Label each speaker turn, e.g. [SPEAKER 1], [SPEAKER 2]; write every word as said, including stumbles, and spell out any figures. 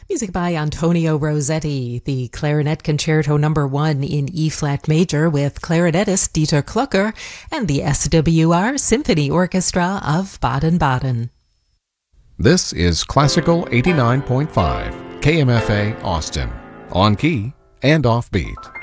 [SPEAKER 1] Music by Antonio Rossetti, the Clarinet Concerto Number One in E-flat major with clarinetist Dieter Klucker and the S W R Symphony Orchestra of Baden-Baden.
[SPEAKER 2] This is Classical eighty-nine point five, K M F A Austin, on key and offbeat.